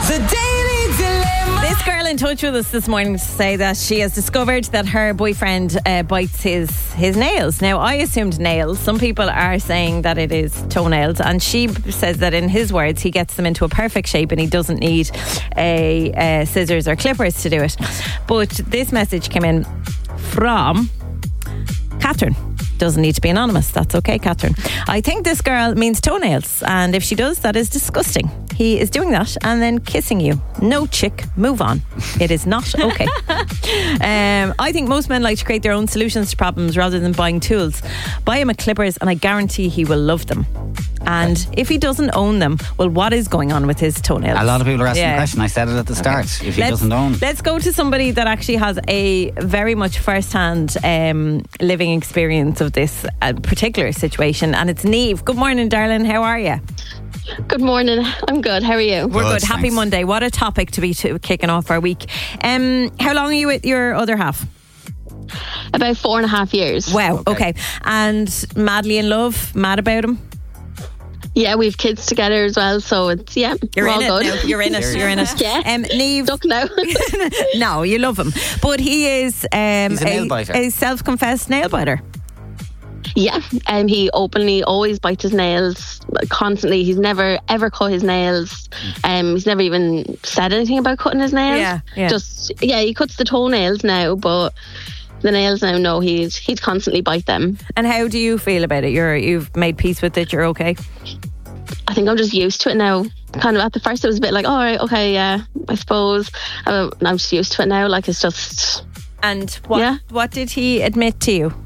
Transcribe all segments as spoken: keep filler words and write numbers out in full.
The Daily Dilemma. This girl in touch with us this morning to say that she has discovered that her boyfriend uh, bites his, his nails. Now, I assumed nails. Some people are saying that it is toenails. And she says that in his words, he gets them into a perfect shape and he doesn't need a, a scissors or clippers to do it. But this message came in from Catherine. Doesn't need to be anonymous. That's okay, Catherine. I think this girl means toenails, and if she does, that is disgusting. He is doing that and then kissing you. No, chick, move on. It is not okay. um, I think most men like to create their own solutions to problems rather than buying tools. Buy him a clippers and I guarantee he will love them. And if he doesn't own them, well, what is going on with his toenails? A lot of people are asking Yeah. the question. I said it at the start. Okay. If he let's, doesn't own. Let's go to somebody that actually has a very much first-hand um, living experience of this uh, particular situation. And it's Niamh. Good morning, darling. How are you? Good morning. I'm good. How are you? We're good. Good, Happy thanks. Monday. What a topic to be to kicking off our week. Um, how long are you with your other half? About four and a half years. Wow. Okay. Okay. And madly in love? Mad about him? Yeah, we have kids together as well, so it's yeah, You're we're in all it good. now. You're in it. You're in it. Yeah. Um, Niamh. Stuck now. No, you love him. But he is um, He's a nail biter. a self-confessed nail biter. Yeah, um, he openly always bites his nails constantly. He's never ever cut his nails. Um, he's never even said anything about cutting his nails. Yeah, yeah. Just yeah, he cuts the toenails now, but the nails now, no, he's he's constantly bite them. And how do you feel about it? You're You've made peace with it. You're okay? I think I'm just used to it now. Kind of at the first, it was a bit like, all right, okay, yeah, I suppose. Uh, I'm just used to it now. Like it's just. And what Yeah. what did he admit to you?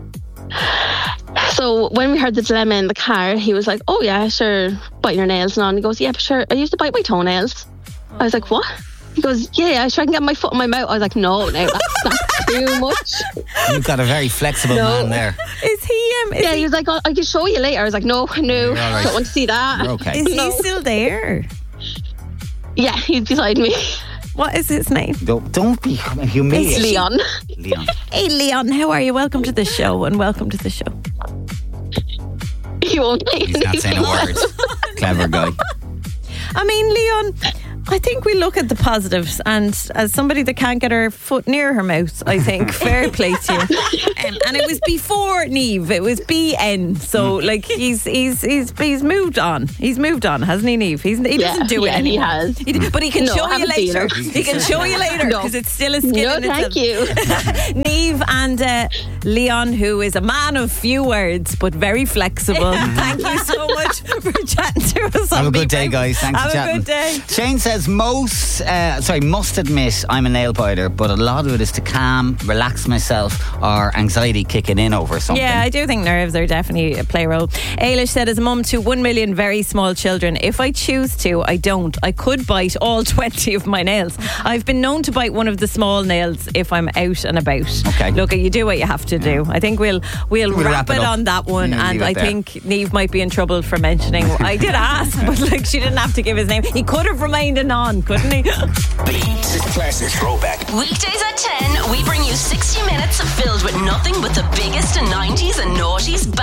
So when we heard the dilemma in the car, he was like, oh yeah, sure, bite your nails and on. He goes, yeah, but sure, I used to bite my toenails. I was like, what? He goes, yeah, yeah, sure, I can get my foot in my mouth. I was like, no, no, that's, that's too much. You've got a very flexible No. man there. Is he um, is, Yeah, he, he was like, oh, I can show you later. I was like, no, no, You're all right. don't want to see that. You're okay. is he No. still there? Yeah, he's beside me. What is his name? Don't, don't be It's humiliated. Leon. Leon. Hey, Leon. How are you? Welcome to the show, and welcome to the show. He won't make He's not saying a word. Clever guy. I mean, Leon, I think we look at the positives, and as somebody that can't get her foot near her mouth, I think fair play to you. Um, and it was before Niamh, it was B N. So, like, he's he's he's he's moved on. He's moved on, hasn't he, Niamh? He's, he Yeah, doesn't do it yeah, he anymore. has. He d- but he can No, show I you haven't seen later. her. He can show you later No. because it's still a skin No, in thank itself. you. Niamh and uh, Leon, who is a man of few words but very flexible. Thank you so much for chatting to us. Have on a good Beat day, Break. guys. Thanks Have for a chatting. good day. Shane says most, uh, sorry, must admit I'm a nail biter, but a lot of it is to calm, relax myself, or anxiety kicking in over something. Yeah, I do think nerves are definitely play a role. Ailish said, as a mum to one million very small children, if I choose to, I don't. I could bite all twenty of my nails. I've been known to bite one of the small nails if I'm out and about. Okay. Look, you do what you have to do. I think we'll we'll, We'll wrap, wrap it it up. on that one. Yeah, and leave it I there. think Niamh might be in trouble for mentioning. I did ask, but like she didn't have to give his name. He could have remained a non, couldn't he? Beat Classic Throwback. Weekdays at ten, we bring you sixty minutes filled with nothing but the biggest in nineties and noughties back.